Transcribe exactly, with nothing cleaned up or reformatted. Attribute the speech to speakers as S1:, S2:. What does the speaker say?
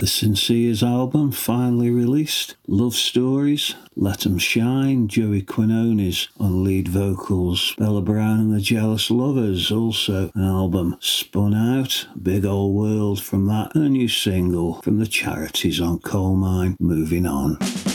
S1: The Sinceres album finally released. Love Stories, Let 'Em Shine, Joey Quinones on lead vocals. Bella Brown and the Jealous Lovers, also an album. Spun Out, Big Old World from that, and a new single from the Charities on Coal Mine, Moving On.